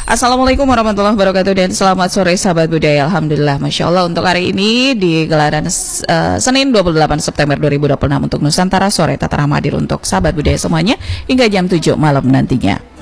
Assalamualaikum warahmatullahi wabarakatuh dan selamat sore sahabat budaya. Alhamdulillah, Masya Allah untuk hari ini di gelaran Senin 28 September 2026 untuk Nusantara Sore Tata Ramadir untuk sahabat budaya semuanya hingga jam 7 malam nantinya.